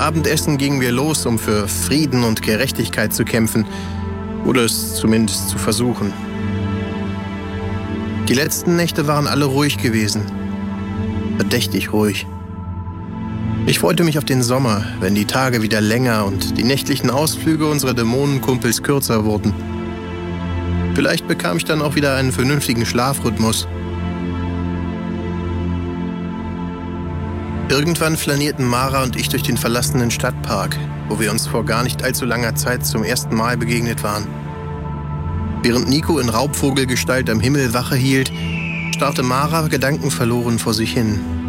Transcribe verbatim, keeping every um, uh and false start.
Abendessen gingen wir los, um für Frieden und Gerechtigkeit zu kämpfen. Oder es zumindest zu versuchen. Die letzten Nächte waren alle ruhig gewesen. Verdächtig ruhig. Ich freute mich auf den Sommer, wenn die Tage wieder länger und die nächtlichen Ausflüge unserer Dämonenkumpels kürzer wurden. Vielleicht bekam ich dann auch wieder einen vernünftigen Schlafrhythmus. Irgendwann flanierten Mara und ich durch den verlassenen Stadtpark, wo wir uns vor gar nicht allzu langer Zeit zum ersten Mal begegnet waren. Während Nico in Raubvogelgestalt am Himmel Wache hielt, starrte Mara gedankenverloren vor sich hin.